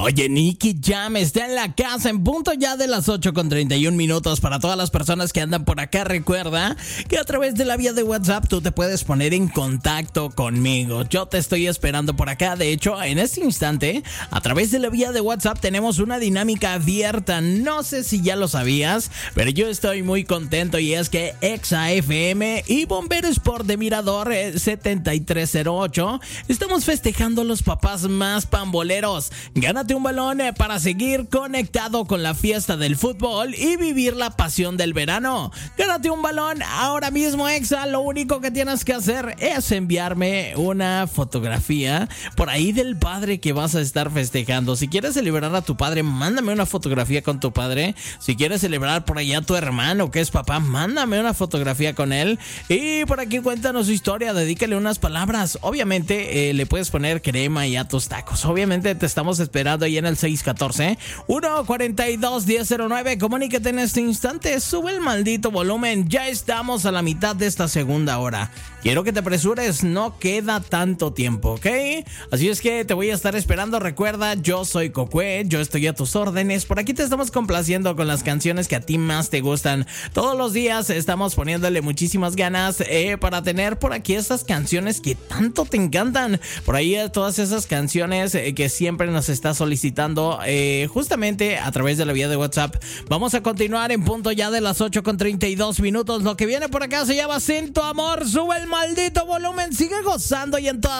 Oye, Nicky Jam está en la casa en punto ya de las 8:31 para todas las personas que andan por acá. Recuerda que a través de la vía de WhatsApp tú te puedes poner en contacto conmigo. Yo te estoy esperando por acá. De hecho, en este instante, a través de la vía de WhatsApp tenemos una dinámica abierta. No sé si ya lo sabías, pero yo estoy muy contento y es que Exa FM y Bombero Sport de Mirador 7308 estamos festejando a los papás más pamboleros. Gánate un balón para seguir conectado con la fiesta del fútbol y vivir la pasión del verano. Gánate un balón ahora mismo, Exa. Lo único que tienes que hacer es enviarme una fotografía por ahí del padre que vas a estar festejando. Si quieres celebrar a tu padre, mándame una fotografía con tu padre. Si quieres celebrar por allá a tu hermano que es papá, mándame una fotografía con él. Y por aquí cuéntanos su historia, dedícale unas palabras. Obviamente le puedes poner crema y a tus tacos. Obviamente te estamos esperando ahí en el 614-142-1009. Comuníquete en este instante. Sube el maldito volumen. Ya estamos a la mitad de esta segunda hora. Quiero que te apresures. No queda tanto tiempo, ¿ok? Así es que te voy a estar esperando. Recuerda, yo soy Cocué. Yo estoy a tus órdenes. Por aquí te estamos complaciendo con las canciones que a ti más te gustan. Todos los días estamos poniéndole muchísimas ganas para tener por aquí estas canciones que tanto te encantan. Por ahí todas esas canciones que siempre nos estás solicitando justamente a través de la vía de WhatsApp. Vamos a continuar en punto ya de las 8:32. Lo que viene por acá se llama Sin Tu Amor. Sube el maldito volumen, sigue gozando y en todas